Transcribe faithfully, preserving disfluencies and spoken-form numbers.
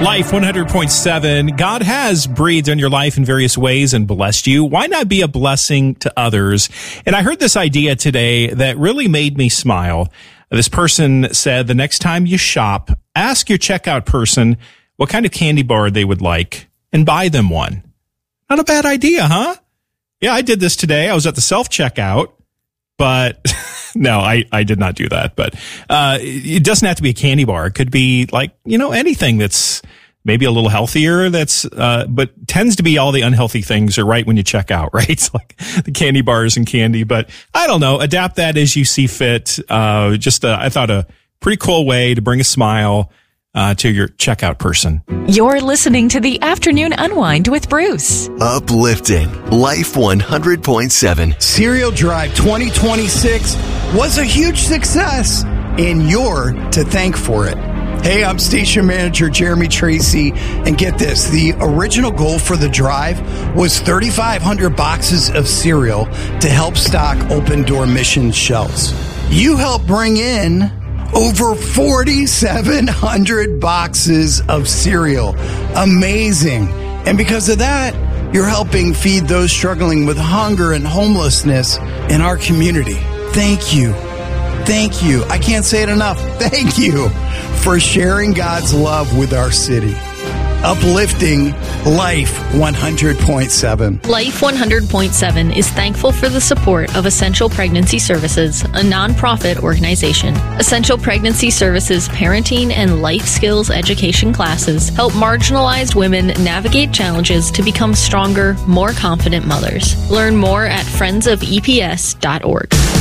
Life one hundred point seven. God has breathed on your life in various ways and blessed you. Why not be a blessing to others? And I heard this idea today that really made me smile. This person said the next time you shop, ask your checkout person what kind of candy bar they would like and buy them one. Not a bad idea, huh? Yeah, I did this today. I was at the self-checkout, but no, I, I did not do that. But uh, it doesn't have to be a candy bar. It could be like, you know, anything that's maybe a little healthier. That's uh, but tends to be all the unhealthy things are right when you check out, right? It's like the candy bars and candy. But I don't know. Adapt that as you see fit. Uh, just uh, I thought a pretty cool way to bring a smile Uh, to your checkout person. You're listening to the Afternoon Unwind with Bruce. Uplifting Life one hundred point seven. Cereal Drive twenty twenty-six was a huge success, and you're to thank for it. Hey, I'm station manager Jeremy Tracy, and get this, the original goal for the drive was thirty-five hundred boxes of cereal to help stock Open Door Mission shelves. You helped bring in over forty-seven hundred boxes of cereal. Amazing. And because of that, you're helping feed those struggling with hunger and homelessness in our community. Thank you. Thank you. I can't say it enough. Thank you for sharing God's love with our city. Uplifting Life one hundred point seven. Life one hundred point seven is thankful for the support of Essential Pregnancy Services, a nonprofit organization. Essential Pregnancy Services parenting and life skills education classes help marginalized women navigate challenges to become stronger, more confident mothers. Learn more at friends of e p s dot org.